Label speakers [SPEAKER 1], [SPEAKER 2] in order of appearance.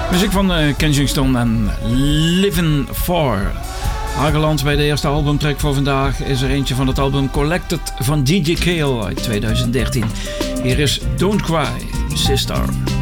[SPEAKER 1] Muziek van Kensington en Living For. Aangeland bij de eerste albumtrack voor vandaag is er eentje van het album Collected van DJ Kale uit 2013. Hier is Don't Cry, Sister.